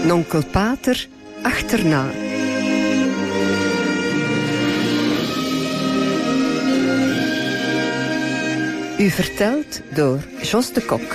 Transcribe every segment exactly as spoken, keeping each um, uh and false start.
nonkel Pater achterna. U verteld door Jos de Kok.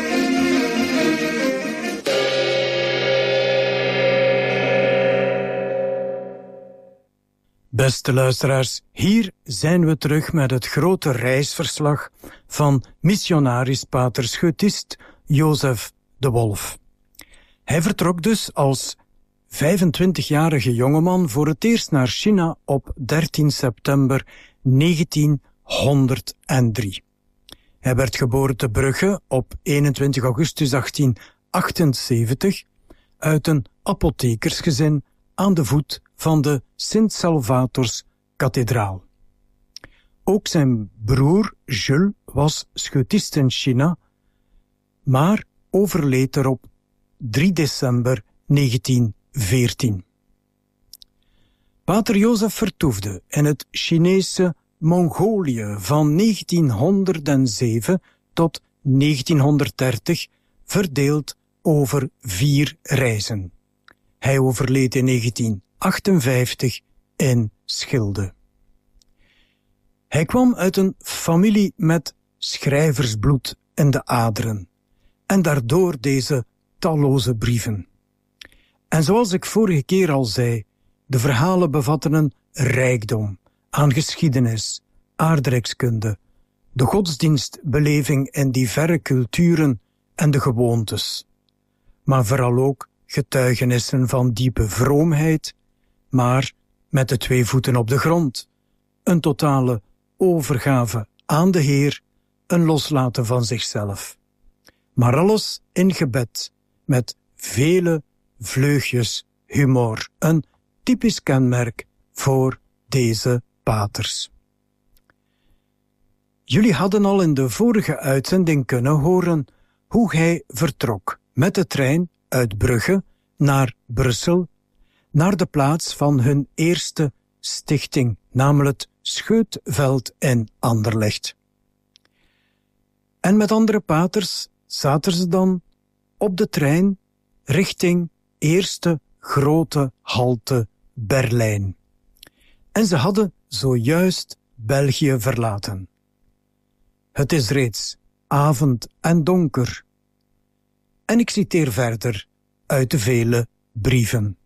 Beste luisteraars, hier zijn we terug met het grote reisverslag van missionaris pater Scheutist Jozef de Wolf. Hij vertrok dus als vijfentwintigjarige jongeman voor het eerst naar China op dertien september negentienhonderddrie. Hij werd geboren te Brugge op eenentwintig augustus achttien achtenzeventig uit een apothekersgezin aan de voet van de Sint-Salvators-kathedraal. Ook zijn broer Jules was scheutist in China, maar overleed er op drie december negentienveertien. Pater Jozef vertoefde in het Chinese Mongolië van negentienhonderdzeven tot negentienhonderddertig, verdeeld over vier reizen. Hij overleed in negentienachtenvijftig in Schilde. Hij kwam uit een familie met schrijversbloed in de aderen en daardoor deze talloze brieven. En zoals ik vorige keer al zei, de verhalen bevatten een rijkdom aan geschiedenis, aardrijkskunde, de godsdienstbeleving in die verre culturen en de gewoontes, maar vooral ook getuigenissen van diepe vroomheid, maar met de twee voeten op de grond, een totale overgave aan de Heer, een loslaten van zichzelf. Maar alles in gebed, met vele vleugjes humor, een typisch kenmerk voor deze paters. Jullie hadden al in de vorige uitzending kunnen horen hoe hij vertrok met de trein uit Brugge naar Brussel, naar de plaats van hun eerste stichting, namelijk het Scheutveld in Anderlecht. En met andere paters zaten ze dan op de trein richting eerste grote halte Berlijn. En ze hadden zojuist België verlaten. Het is reeds avond en donker. En ik citeer verder uit de vele brieven.